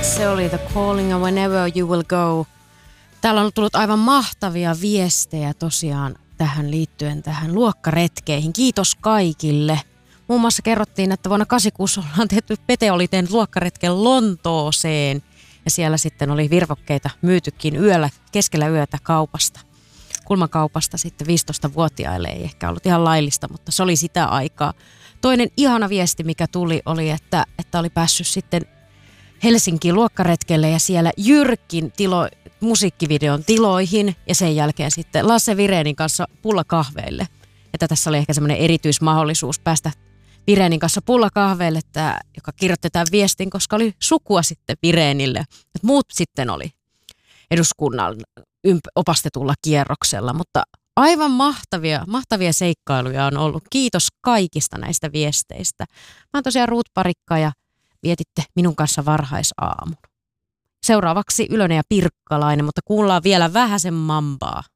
Se oli The Calling and Whenever You Will Go. Täällä on tullut aivan mahtavia viestejä tosiaan tähän liittyen tähän luokkaretkeihin. Kiitos kaikille. Muun muassa kerrottiin, että vuonna 86 ollaan tehty, Pete oli tehnyt luokkaretken Lontooseen. Ja siellä sitten oli virvokkeita myytykin keskellä yötä kaupasta. Kulmakaupasta sitten 15-vuotiaille, ei ehkä ollut ihan laillista, mutta se oli sitä aikaa. Toinen ihana viesti, mikä tuli, oli, että oli päässyt sitten Helsinkiin luokkaretkelle ja siellä Jyrkin musiikkivideon tiloihin ja sen jälkeen sitten Lasse Virenin kanssa pullakahveille. Että tässä oli ehkä semmoinen erityismahdollisuus päästä Virenin kanssa pullakahveille, joka kirjoitti tämän viestin, koska oli sukua sitten Virenille. Et muut sitten oli eduskunnan opastetulla kierroksella, mutta aivan mahtavia seikkailuja on ollut. Kiitos kaikista näistä viesteistä. Mä oon tosiaan Ruut Parikka ja vietitte minun kanssa varhaisaamun. Seuraavaksi Ylönen ja Pirkkalainen, mutta kuullaan vielä vähäsen Mambaa.